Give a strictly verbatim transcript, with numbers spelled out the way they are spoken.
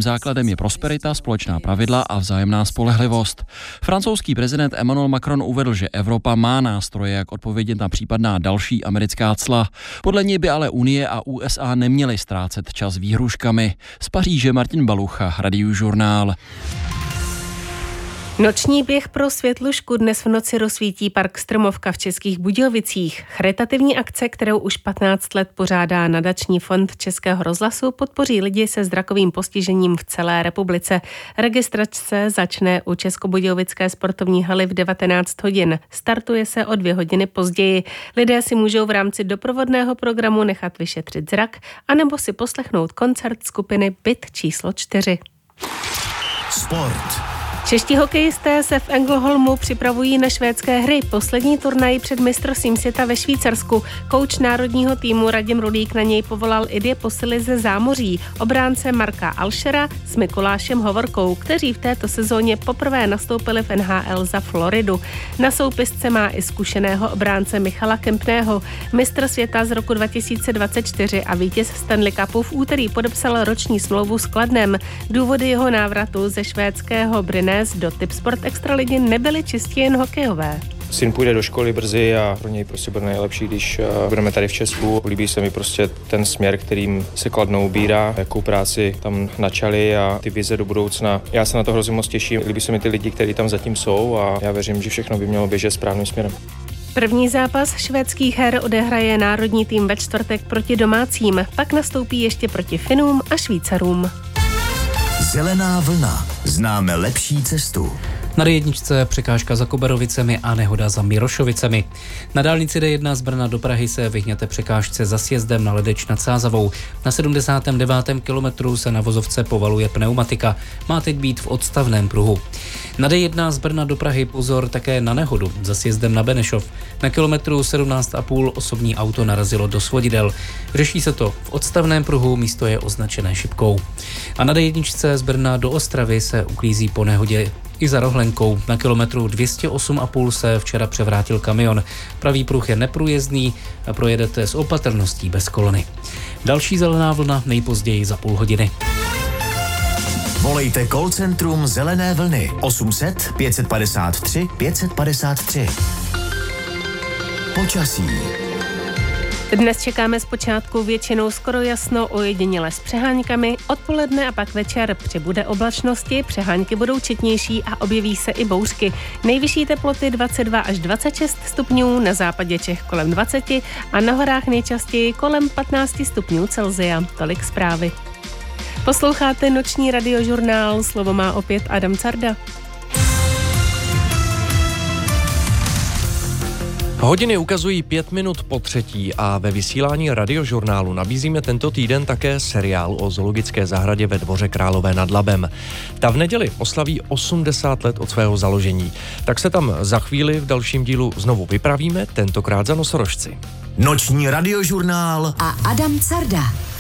Jejím základem je prosperita, společná pravidla a vzájemná spolehlivost. Francouzský prezident Emmanuel Macron uvedl, že Evropa má nástroje, jak odpovědět na případná další americká cla. Podle něj by ale Unie a U S A neměly ztrácet čas výhruškami. Z Paříže Martin Balucha, Radiožurnál. Noční běh pro Světlušku dnes v noci rozsvítí park Strmovka v Českých Budějovicích. Charitativní akce, kterou už patnáct let pořádá nadační fond Českého rozhlasu, podpoří lidi se zrakovým postižením v celé republice. Registrace začne u Českobudějovické sportovní haly v devatenáct hodin. Startuje se o dvě hodiny později. Lidé si můžou v rámci doprovodného programu nechat vyšetřit zrak anebo si poslechnout koncert skupiny Byt číslo čtyři. Sport. Čeští hokejisté se v Ängelholmu připravují na švédské hry. Poslední turnaj před mistrovstvím světa ve Švýcarsku. Kouč národního týmu Radim Rulík na něj povolal i dvě posily ze zámoří. Obránce Marka Alšera s Mikulášem Hovorkou, kteří v této sezóně poprvé nastoupili v N H L za Floridu. Na soupisce má i zkušeného obránce Michala Kempného. Mistr světa z roku dva tisíce dvacet čtyři a vítěz Stanley Cupu v úterý podepsal roční smlouvu s Kladnem. Důvody jeho návratu ze švédského Brynäs do Tipsport Extraligy nebyly čistě jen hokejové. Syn půjde do školy brzy a pro něj prostě bude nejlepší, když budeme tady v Česku. Líbí se mi prostě ten směr, kterým se Kladno ubírá, jakou práci tam načali a ty vize do budoucna. Já se na to hrozně moc těším. Líbí se mi ty lidi, kteří tam zatím jsou a já věřím, že všechno by mělo běžet správným směrem. První zápas švédských her odehraje národní tým ve čtvrtek proti domácím, pak nastoupí ještě proti Finům a Švýcarům. Zelená vlna. Známe lepší cestu. Na D jedna překážka za Koberovicemi a nehoda za Mirošovicemi. Na dálnici D jedna z Brna do Prahy se vyhněte překážce za sjezdem na Ledeč nad Sázavou. Na sedmdesátém devátém kilometru se na vozovce povaluje pneumatika. Má teď být v odstavném pruhu. Na D jedna z Brna do Prahy pozor také na nehodu za sjezdem na Benešov. Na kilometru sedmnáct a půl osobní auto narazilo do svodidel. Řeší se to v odstavném pruhu, místo je označené šipkou. A na D jedna z Brna do Ostravy se uklízí po nehodě i za Rohlenkou. Na kilometru dvě stě osm a půl se včera převrátil kamion. Pravý pruh je neprůjezdný a projedete s opatrností bez kolony. Další zelená vlna nejpozději za půl hodiny. Volejte call centrum Zelené vlny osm set pět padesát tři pět padesát tři. Počasí. Dnes čekáme zpočátku většinou skoro jasno, ojediněle s přeháňkami. Odpoledne a pak večer přibude oblačnosti, přeháňky budou četnější a objeví se i bouřky. Nejvyšší teploty dvacet dva až dvacet šest stupňů, na západě Čech kolem dvacet a na horách nejčastěji kolem patnáct stupňů Celsia. Tolik zprávy. Posloucháte noční radiožurnál, slovo má opět Adam Carda. Hodiny ukazují pět minut po třetí a ve vysílání radiožurnálu nabízíme tento týden také seriál o zoologické zahradě ve Dvoře Králové nad Labem. Ta v neděli oslaví osmdesát let od svého založení. Tak se tam za chvíli v dalším dílu znovu vypravíme, tentokrát za nosorožci. Noční radiožurnál a Adam Carda.